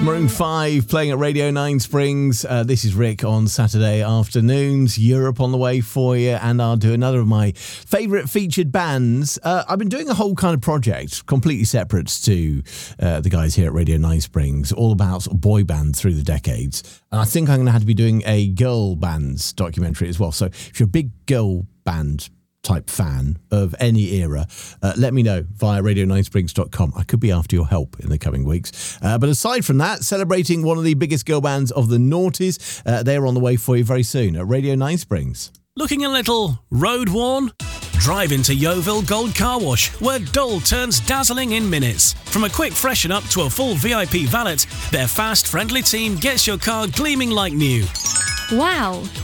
Maroon 5 playing at Radio 9 Springs. This is Rick on Saturday afternoons. Europe on the way for you, and I'll do another of my favourite featured bands. I've been doing a whole kind of project, completely separate to the guys here at Radio 9 Springs, all about sort of boy bands through the decades. And I think I'm going to have to be doing a girl bands documentary as well. So if you're a big girl band type fan of any era, let me know via radio9springs.com. I could be after your help in the coming weeks. But aside from that, celebrating one of the biggest girl bands of the noughties, they're on the way for you very soon at Radio 9 Springs. Looking a little road worn? Drive into Yeovil Gold Car Wash, where dull turns dazzling in minutes. From a quick freshen up to a full VIP valet, their fast, friendly team gets your car gleaming like new. Wow!